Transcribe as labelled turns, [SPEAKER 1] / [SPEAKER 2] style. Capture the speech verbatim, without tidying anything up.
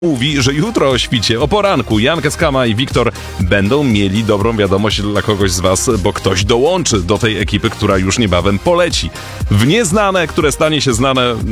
[SPEAKER 1] mówi, że jutro o świcie, o poranku Jan Keskama i Wiktor będą mieli dobrą wiadomość dla kogoś z was, bo ktoś dołączy do tej ekipy, która już niebawem poleci w nieznane, które stanie się znane